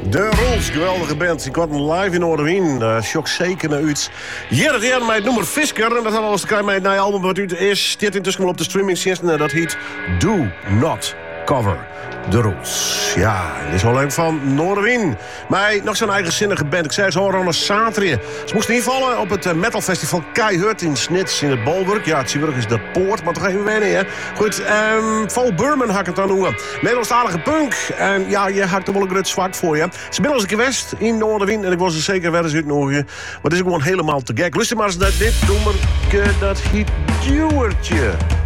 De Rules, geweldige band. Ik kwam live in Noorderwien. Shock zeker naar iets. Hier het jaar met nummer Fisker. En dat had alles te krijgen met een album wat u is. Dit intussen op de streamingdiensten. Dat heet Do Not Cover The Rules. Ja, dit is wel leuk van Noorderwien. Maar nog zo'n eigenzinnige band. Ik zei zo aan zaterdag. Ze moesten invallen op het metalfestival Keihurt in Snits in het Bolwerk. Ja, het Zieburg is de poort, maar toch even wennen, hè. Goed, Paul Burman hak het dan noemen. Nederlandstalige punk. En ja, je hakt er wel een groot zwak voor je. Ze ben als ik west in Noorderwien. En ik was er zeker wel eens uitnodigen. Maar het is gewoon helemaal te gek. Luister maar eens naar dit nummer. Dat heet Duwertje.